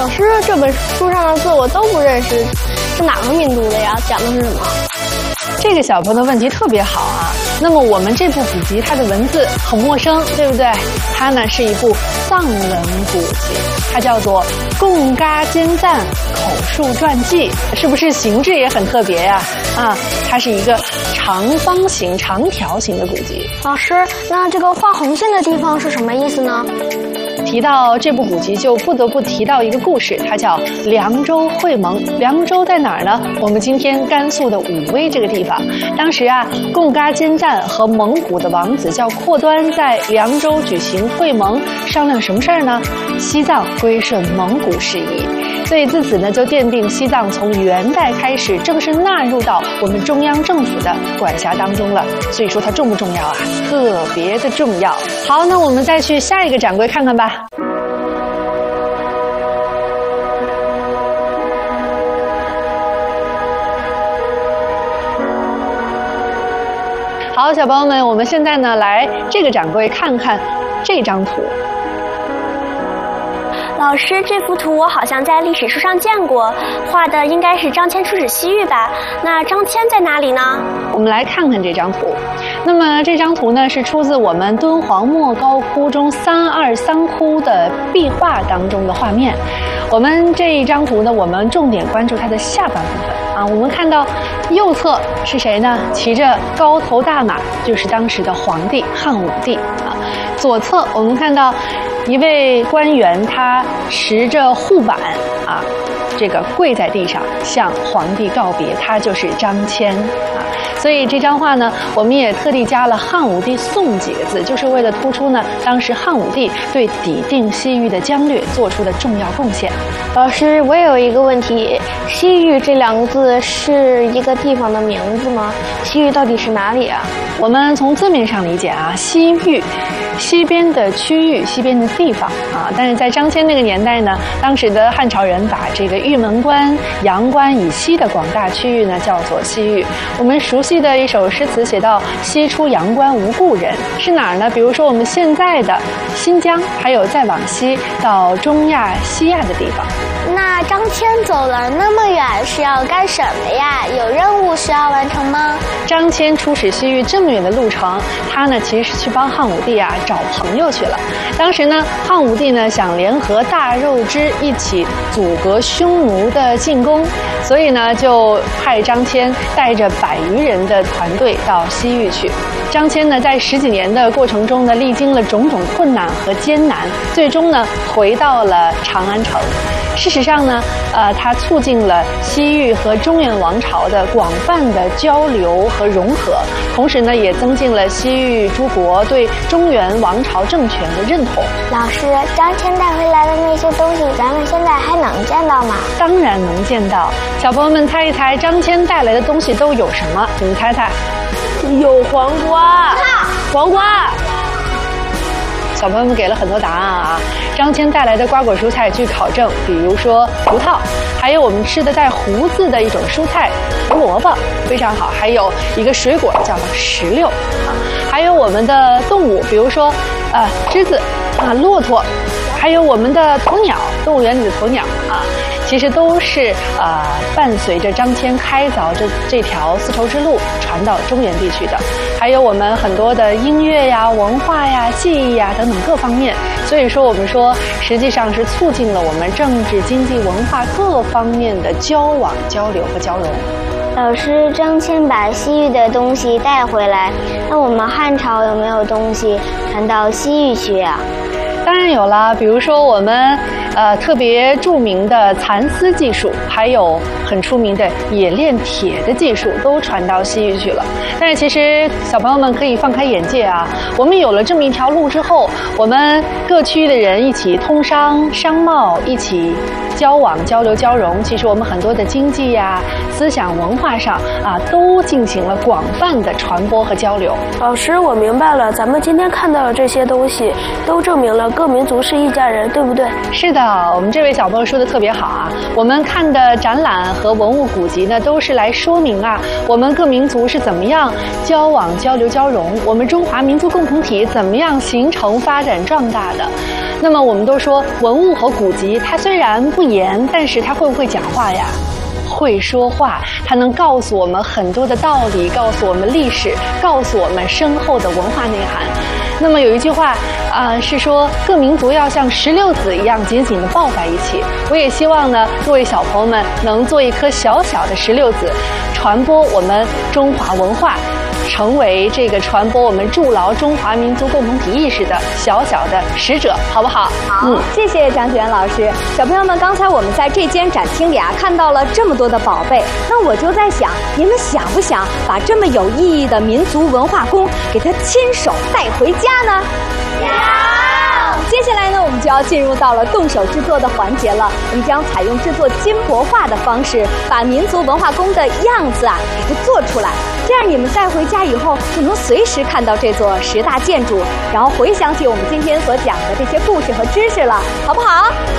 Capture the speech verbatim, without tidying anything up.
老师，这本书上的字我都不认识，是哪个民族的呀？讲的是什么？ 这个小朋友的问题特别好啊。那么我们这部古籍，它的文字很陌生，对不对？它呢是一部藏文古籍，它叫做《贡嘎坚赞口述传记》，是不是形制也很特别呀？啊，它是一个长方形、长条形的古籍。 老师，那这个画红线的地方是什么意思呢？ 提到这部古籍，就不得不提到一个故事，它叫凉州会盟。凉州在哪儿呢？我们今天甘肃的武威这个地方。当时啊，贡嘎坚赞和蒙古的王子叫阔端在凉州举行会盟，商量什么事儿呢？西藏归顺蒙古事宜。所以自此呢，就奠定西藏从元代开始正式纳入到我们中央政府的管辖当中了。所以说它重不重要啊？特别的重要。好，那我们再去下一个展柜看看吧。好，小朋友们，我们现在呢来这个展柜看看这张图。 老师，这幅图我好像在历史书上见过，画的应该是张骞出使西域吧？那张骞在哪里呢？ 我们来看看这张图。那么这张图呢是出自我们敦煌莫高窟中三二三窟的壁画当中的画面。我们这一张图呢，我们重点关注它的下半部分啊。我们看到右侧是谁呢？骑着高头大马，就是当时的皇帝汉武帝啊。左侧我们看到一位官员，他持着护板啊，这个跪在地上向皇帝告别，他就是张骞啊。所以这张画呢，我们也特地加了汉武帝颂几个字，就是为了突出呢当时汉武帝对抵定西域的疆略做出的重要贡献。 老师，我也有一个问题，西域这两个字是一个地方的名字吗？西域到底是哪里啊？ 我们从字面上理解啊，西域，西边的区域，西边的地方啊。但是在张骞那个年代呢，当时的汉朝人把这个玉门关、阳关以西的广大区域呢叫做西域。我们熟悉的一首诗词写到“西出阳关无故人”，是哪儿呢？比如说我们现在的新疆，还有再往西到中亚、西亚的地方。 那张骞走了那么远是要干什么呀？有任务需要完成吗？ 张骞出使西域这么远的路程，他呢其实是去帮汉武帝啊找朋友去了。当时呢，汉武帝呢想联合大肉支一起阻隔匈奴的进攻，所以呢就派张骞带着百余人的团队到西域去。张骞呢在十几年的过程中呢，历经了种种困难和艰难，最终呢回到了长安城。事实上呢，呃，它促进了西域和中原王朝的广泛的交流和融合，同时呢，也增进了西域诸国对中原王朝政权的认同。 老师，张骞带回来的那些东西，咱们现在还能见到吗？ 当然能见到。小朋友们猜一猜，张骞带来的东西都有什么？你们猜猜？ 有黄瓜， 黄瓜。小朋友们给了很多答案啊！张骞带来的瓜果蔬菜，据考证，比如说葡萄，还有我们吃的带胡子的一种蔬菜胡萝卜，非常好。还有一个水果叫石榴啊，还有我们的动物，比如说呃狮子啊、骆驼，还有我们的鸵鸟，动物园里的鸵鸟啊。其实都是呃伴随着张骞开凿这这条丝绸之路传到中原地区的，还有我们很多的音乐呀、文化呀、技艺呀等等各方面。所以说，我们说实际上是促进了我们政治、经济、文化各方面的交往、交流和交融。 老师，张骞把西域的东西带回来，那我们汉朝有没有东西传到西域去呀？ 当然有啦，比如说我们呃特别著名的蚕丝技术，还有很出名的冶炼铁的技术，都传到西域去了。但是其实小朋友们可以放开眼界啊，我们有了这么一条路之后，我们各区域的人一起通商、商贸，一起交往、交流、交融。其实我们很多的经济呀、思想、文化上啊，都进行了广泛的传播和交流。 老师，我明白了，咱们今天看到的这些东西，都证明了各民族是一家人，对不对？ 是的，我们这位小朋友说的特别好啊。我们看的展览和文物古籍呢，都是来说明啊，我们各民族是怎么样交往、交流、交融，我们中华民族共同体怎么样形成、发展、壮大的。那么我们都说文物和古籍，它虽然不言，但是它会不会讲话呀？会说话，它能告诉我们很多的道理，告诉我们历史，告诉我们深厚的文化内涵。那么有一句话啊、呃，是说各民族要像石榴籽一样紧紧地抱在一起。我也希望呢，各位小朋友们能做一颗小小的石榴籽，传播我们中华文化，成为这个传播我们筑牢中华民族共同体意识的小小的使者，好不好？ 好，嗯，谢谢张菊元老师。小朋友们，刚才我们在这间展厅里啊，看到了这么多的宝贝，那我就在想，你们想不想把这么有意义的民族文化宫给它亲手带回家呢？想。接下来呢，我们就要进入到了动手制作的环节了。我们将采用制作金箔画的方式，把民族文化宫的样子啊给它做出来。这样你们带回家以后，就能随时看到这座十大建筑，然后回想起我们今天所讲的这些故事和知识了，好不好？